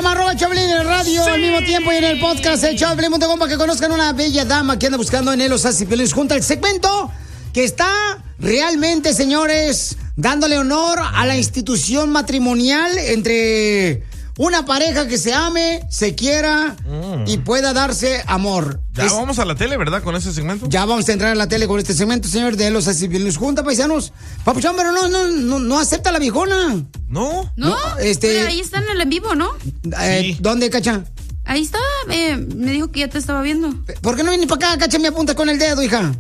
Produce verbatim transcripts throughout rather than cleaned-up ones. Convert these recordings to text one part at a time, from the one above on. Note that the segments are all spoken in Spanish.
Instagram, arroba Choplin en el radio, sí. Al mismo tiempo y en el podcast de Choplin punto com para que conozcan una bella dama que anda buscando en él los Piolín junto al segmento que está realmente, señores, dándole honor a la institución matrimonial entre una pareja que se ame, se quiera mm. y pueda darse amor. Ya es, vamos a la tele, ¿verdad? Con ese segmento. Ya vamos a entrar a la tele con este segmento, señor, de los Piolín junta, paisanos. Papuchón, pero no, no, no, no acepta la viejona. ¿No? No, no este. Pero ahí está en el en vivo, ¿no? Eh, sí. ¿Dónde, Cacha? Ahí está, eh, me dijo que ya te estaba viendo. ¿Por qué no vienes para acá, Cacha? Me apunta con el dedo, hija.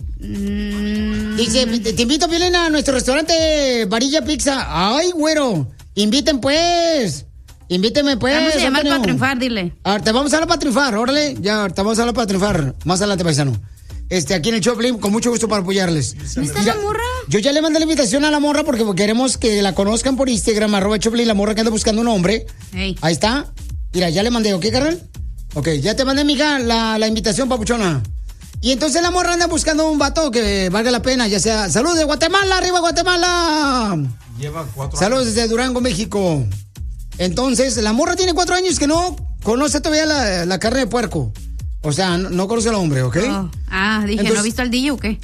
Mm. Dice, te, te invito, Piolín, a nuestro restaurante Varilla Pizza. Ay, güero, inviten pues. Invíteme pues. Vamos a llamar Antonio. para triunfar, dile. Ahorita vamos a hablar para triunfar, órale. Ya, ahorita vamos a hablar para triunfar. Más adelante, paisano. Este, aquí en el Choplin, con mucho gusto para apoyarles. ¿No está ya, la morra? Yo ya le mandé la invitación a la morra porque queremos que la conozcan por Instagram, arroba Choplin, la morra que anda buscando un hombre. Hey. Ahí está. Mira, ya le mandé, ¿ok, carnal? Ok, ya te mandé, mija, la, la invitación, papuchona. Y entonces la morra anda buscando un vato que valga la pena, ya sea... ¡Saludos de Guatemala, arriba Guatemala! Lleva cuatro Saludos años. desde Durango, México. Entonces, la morra tiene cuatro años que no conoce todavía la, la carne de puerco. O sea, no, no conoce al hombre, ¿ok? Oh. Ah, dije, Entonces... ¿no ha visto al D J o qué?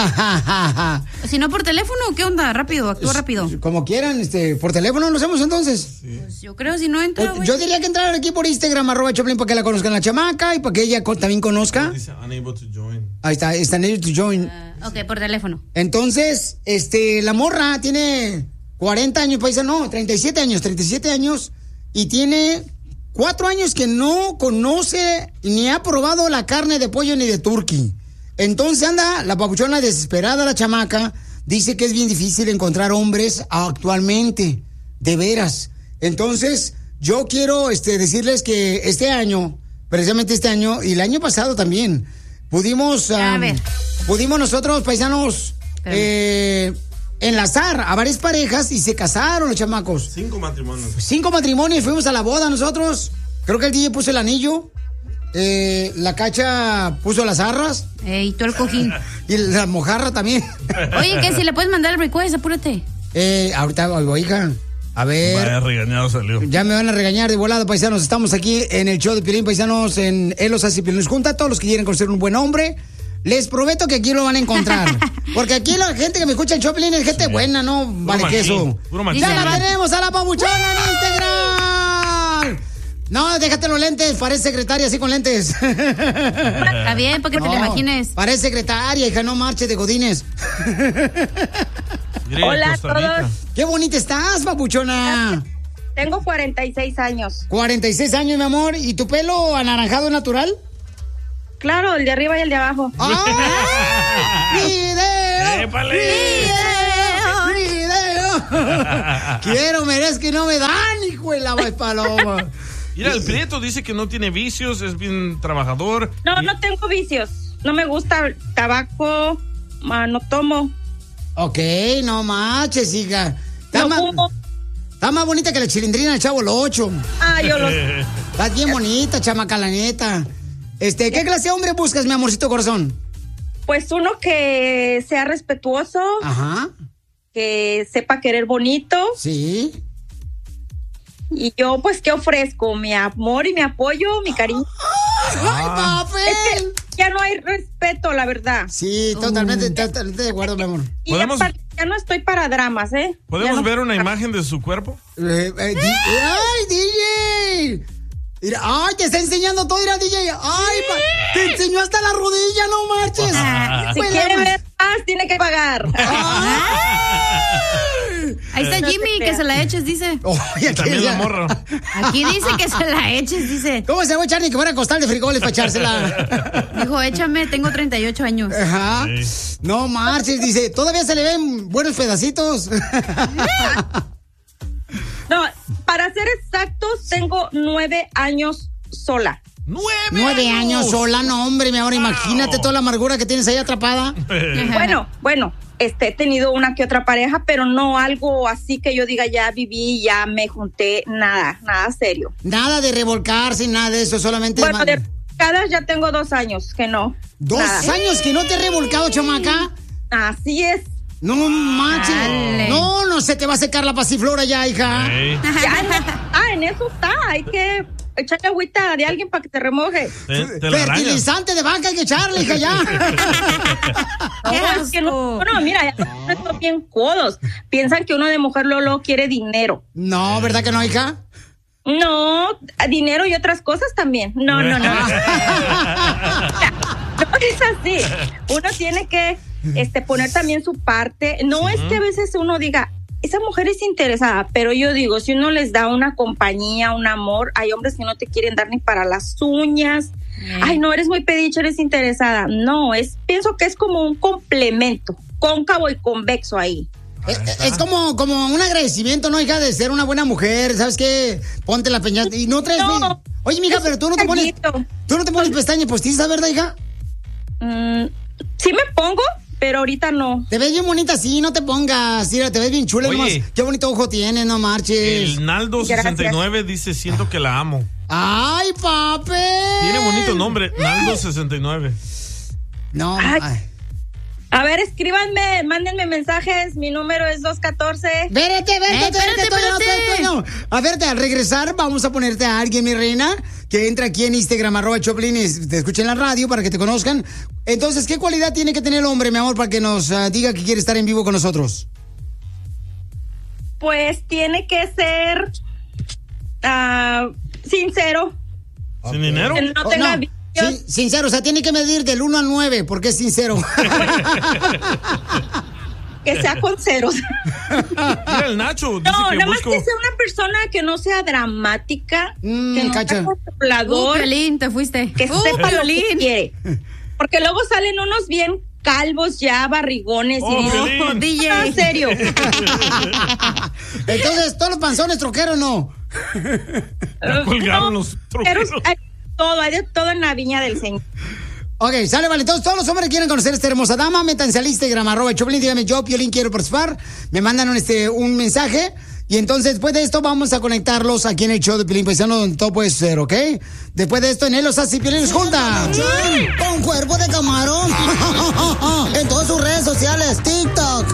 Si no, por teléfono, ¿qué onda? Rápido, actúa rápido. Como quieran, este, por teléfono nos hacemos entonces. Sí. Pues yo creo si no entra, pues, Yo diría que entrar aquí por Instagram, arroba Choplin, para que la conozcan la chamaca y para que ella con, también conozca. Dice unable to join. Ahí está, está unable to join. Uh, ok, por teléfono. Entonces, este, la morra tiene cuarenta años, paisa, no, treinta y siete años, treinta y siete años, y tiene cuatro años que no conoce ni ha probado la carne de pollo ni de turkey. Entonces anda la papuchona desesperada, la chamaca, dice que es bien difícil encontrar hombres actualmente, de veras. Entonces, yo quiero este, decirles que este año, precisamente este año, y el año pasado también, pudimos, um, a ver. pudimos nosotros, paisanos, eh, enlazar a varias parejas y se casaron los chamacos. Cinco matrimonios. Cinco matrimonios, fuimos a la boda nosotros. Creo que el D J puso el anillo. Eh, la Cacha puso las arras. Eh, y tú el cojín. Y la mojarra también. Oye, que si le puedes mandar el request, apúrate. Eh, ahorita, hija. A ver. Vaya regañado salió. Ya me van a regañar de volada, paisanos. Estamos aquí en el show de Piolín, paisanos, en Él los hace Piolín junta. Todos los que quieren conocer un buen hombre, les prometo que aquí lo van a encontrar. Porque aquí la gente que me escucha en Choplin es gente sí. buena, ¿no? Puro vale machín, queso. Puro machín. Ya la tenemos a la papuchona en Instagram. No, déjate los lentes, parece secretaria así con lentes. Está bien, porque no, te lo imagines. Parece secretaria, hija, no marches de godines. Hola a todos. Qué bonita estás, papuchona. Tengo cuarenta y seis años. cuarenta y seis años, mi amor. ¿Y tu pelo anaranjado natural? Claro, el de arriba y el de abajo. ¡Ah! ¡Video! ¡Video! ¡Video! Quiero, merezco y no me dan, hijo de la paloma. Mira, el Prieto dice que no tiene vicios, es bien trabajador. No, y... no tengo vicios. No me gusta el tabaco, no tomo. Ok, no manches, hija. Está, no más, fumo. Está más bonita que la chilindrina del Chavo el ocho. Ah, yo lo sé. Estás bien bonita, chamaca, la neta. Este, ¿qué clase de hombre buscas, mi amorcito corazón? Pues uno que sea respetuoso. Ajá. Que sepa querer bonito. Sí. Y yo, pues, ¿qué ofrezco? Mi amor y mi apoyo, mi cariño. ¡Ay, papel! Es que ya no hay respeto, la verdad. Sí, totalmente, uh. totalmente de acuerdo, mi amor. Y ¿podemos... ya, ya no estoy para dramas, ¿eh? ¿Podemos no... ver una imagen de su cuerpo? Eh, eh, di- ¡Ay, D J! Mira, ¡ay, te está enseñando todo! Mira, D J. ¡Ay, pa- te enseñó hasta la rodilla, no marches! Ah, si quiere ver más, tiene que pagar. Ahí está Jimmy, que se la eches, dice. Oh, y también la morra. Aquí dice que se la eches, dice. ¿Cómo se va a echar ni que fuera a costal de frijoles para echársela? Dijo, échame, tengo treinta y ocho años. Ajá. Sí. No marches, dice, todavía se le ven buenos pedacitos. No, para ser exactos, tengo nueve años sola. ¡Nueve, ¿Nueve años? años sola? No, hombre, mi amor, wow. Imagínate toda la amargura que tienes ahí atrapada. Bueno, bueno, este, he tenido una que otra pareja, pero no algo así que yo diga ya viví, ya me junté, nada, nada serio. Nada de revolcarse, nada de eso, solamente... Bueno, de cada ya tengo dos años que no. ¿Dos nada. años que no te he revolcado, chamaca? Así es. No manches. No, no se te va a secar la pasiflora ya, hija. Hey. Ya, ah, en en eso está, hay que echarle agüita de alguien para que te remoje. Te, te Fertilizante de vaca hay que echarle, hija, ya. No, es que no, no, mira, ya están bien codos. Piensan que uno de mujer Lolo quiere dinero. No, ¿verdad que no, hija? No, dinero y otras cosas también. No, no, no. No es así. Uno tiene que este, poner también su parte. No es que a veces uno diga, esa mujer es interesada, pero yo digo, si uno les da una compañía, un amor, hay hombres que no te quieren dar ni para las uñas. Mm. Ay, no, eres muy pediche, eres interesada. No, es, pienso que es como un complemento, cóncavo y convexo ahí. Es, es como, como un agradecimiento, ¿no, hija? De ser una buena mujer, ¿sabes qué? Ponte la peñata y no traes... No, oye, mija, pero tú no te pones... Tú no te pones pestañas postizas, ¿verdad, hija? Mm, sí me pongo, pero ahorita no. Te ves bien bonita, sí, no te pongas. Mira, te ves bien chula. Nomás. Qué bonito ojo tienes, no marches. El Naldo sesenta y nueve dice, siento que la amo. ¡Ay, papi! Tiene bonito nombre, Naldo sesenta y nueve. No, ay. Ay. A ver, escríbanme, mándenme mensajes, mi número es dos catorce. Vérete, vérete, eh, espérate, espérate, espérate. No, no. A verte, al regresar vamos a ponerte a alguien, mi reina, que entra aquí en Instagram, arroba Choplin, y te escuchen en la radio para que te conozcan. Entonces, ¿qué cualidad tiene que tener el hombre, mi amor, para que nos uh, diga que quiere estar en vivo con nosotros? Pues tiene que ser uh, sincero. ¿Sin dinero? Que no tenga... Oh, no. Sin, sincero, o sea, tiene que medir del uno al nueve, porque es sincero. Que sea con ceros. Mira el Nacho. Dice no, que nada busco... más que sea una persona que no sea dramática, mm, que no cacha. sea controlador. Uh, Piolín, te fuiste. Que uh, sepa Piolín. lo que quiere. Porque luego salen unos bien calvos ya, barrigones. Oh, y oh, D J. En serio. Entonces, ¿todos los panzones troqueros no? Ya colgaron no, los troqueros. Hay todo, hay de todo en la viña del Señor. Ok, sale, vale. Entonces, todos los hombres quieren conocer a esta hermosa dama, métanse al Instagram, arroba Choplin, dígame, yo, Piolín, quiero participar. Me mandan un, este, un mensaje. Y entonces, después de esto, vamos a conectarlos aquí en el show de Piolín Paisano, donde todo puede ser, ¿ok? Después de esto, en él, los Así Piolín junta. Con cuerpo de camarón. En todas sus redes sociales, TikTok,